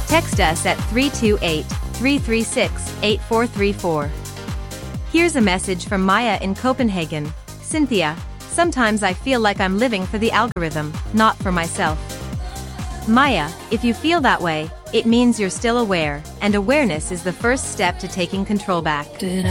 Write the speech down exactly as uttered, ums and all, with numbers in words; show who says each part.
Speaker 1: Text us at three two eight, three three six, eight four three four. Here's a message from Maya in Copenhagen. Cynthia, sometimes I feel like I'm living for the algorithm, not for myself. Maya, if you feel that way, it means you're still aware, and awareness is the first step to taking control back.